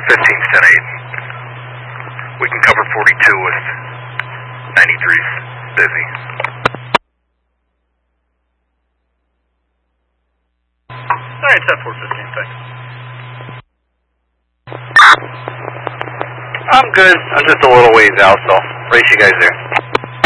10-8. We can cover 42 with 93's busy. Alright, 10-4-15, thanks. I'm good. I'm just a little ways out, so race you guys there.